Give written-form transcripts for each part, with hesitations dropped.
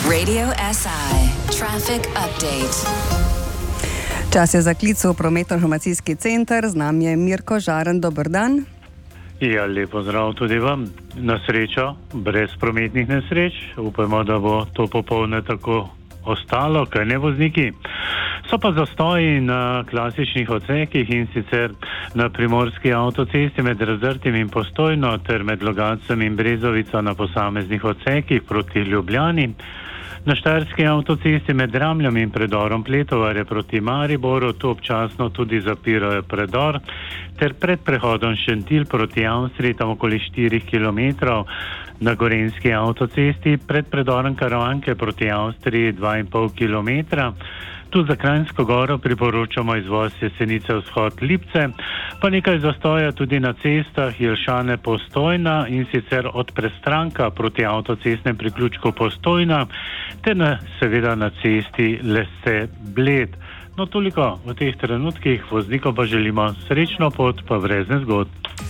Radio SI Traffic Update. Čas je za klic v prometno-informacijski center, z nami je Mirko Žaren, dober dan. Ja, lepo zdrav tudi vam. Na srečo, brez prometnih nesreč. Upajmo, da bo to popoldne tako ostalo, kaj ne vozniki. So pa zastoji na klasičnih odsekih, in sicer na primorski avtocesti med Razdrtim in Postojno ter med Logatcem in Brezovico na posameznih odsekih proti Ljubljani. Na štajerski avtocesti med Dramljom in predorom Pletovarje proti Mariboru tu občasno tudi zapirajo predor, ter pred prehodom Šentilj proti Avstriji tam okoli 4 km. Na gorenjski avtocesti pred predorom Karavanke proti Avstriji 2,5 km. Tu za Kranjsko Goro priporočamo izvoz Jesenice vzhod Lipce, pa nekaj zastoja tudi na cestah Jelšane Postojna, in sicer od Prestranka proti avtocestnem priključku Postojna, ter seveda na cesti Lese Bled. No, toliko v teh trenutkih, voznikom pa želimo srečno pot, pa brez nezgod.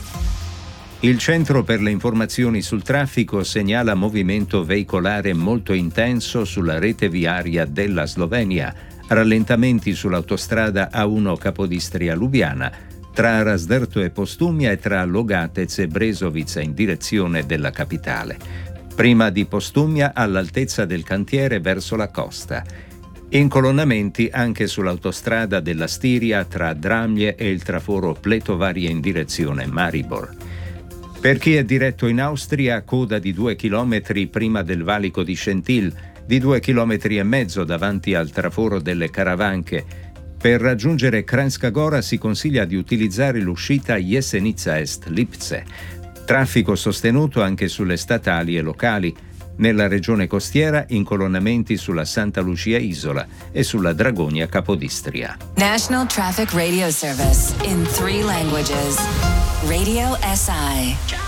Il Centro per le Informazioni sul Traffico segnala movimento veicolare molto intenso sulla rete viaria della Slovenia. Rallentamenti sull'autostrada A1 Capodistria-Lubiana, tra Razdrto e Postumia e tra Logatec e Brezovica in direzione della capitale. Prima di Postumia all'altezza del cantiere verso la costa. Incolonnamenti anche sull'autostrada della Stiria tra Dramlje e il traforo Pletovarje in direzione Maribor. Per chi è diretto in Austria, coda di 2 km prima del valico di Šentilj, di 2,5 km davanti al traforo delle Karavanke. Per raggiungere Kranjska Gora si consiglia di utilizzare l'uscita Jesenice Est Lipce. Traffico sostenuto anche sulle statali e locali. Nella regione costiera incolonnamenti sulla Santa Lucia Isola e sulla Dragonia Capodistria. National Traffic Radio Service in 3 languages. Radio SI.